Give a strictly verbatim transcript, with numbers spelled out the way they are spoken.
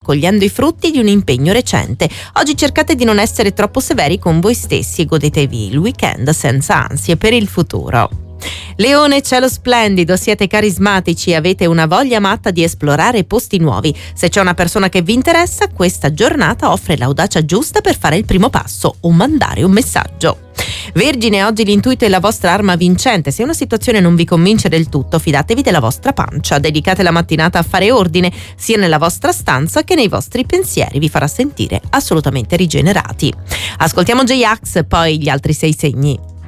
raccogliendo i frutti di un impegno recente. Oggi cercate di non essere troppo severi con voi stessi e godetevi il weekend senza ansie per il futuro. Leone, cielo splendido, siete carismatici e avete una voglia matta di esplorare posti nuovi. Se c'è una persona che vi interessa, questa giornata offre l'audacia giusta per fare il primo passo o mandare un messaggio. Vergine, oggi l'intuito è la vostra arma vincente. Se una situazione non vi convince del tutto, fidatevi della vostra pancia. Dedicate la mattinata a fare ordine sia nella vostra stanza che nei vostri pensieri, vi farà sentire assolutamente rigenerati. Ascoltiamo J-Ax, poi gli altri sei segni.